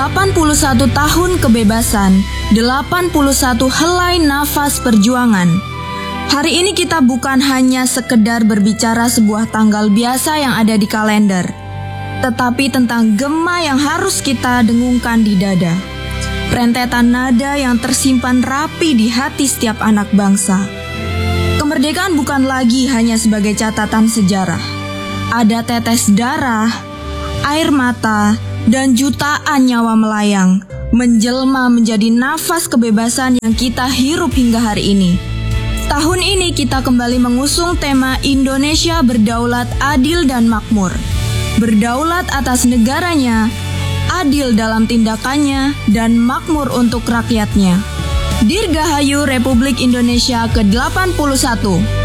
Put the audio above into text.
81 tahun kebebasan, 81 helai nafas perjuangan. Hari ini kita bukan hanya sekedar berbicara sebuah tanggal biasa yang ada di kalender, tetapi tentang gema yang harus kita dengungkan di dada. Rentetan nada yang tersimpan rapi di hati setiap anak bangsa. Kemerdekaan bukan lagi hanya sebagai catatan sejarah. Ada tetes darah, air mata, dan jutaan nyawa melayang, menjelma menjadi nafas kebebasan yang kita hirup hingga hari ini. Tahun ini kita kembali mengusung tema Indonesia berdaulat, adil, dan makmur. Berdaulat atas negaranya, adil dalam tindakannya, dan makmur untuk rakyatnya. Dirgahayu Republik Indonesia ke-81.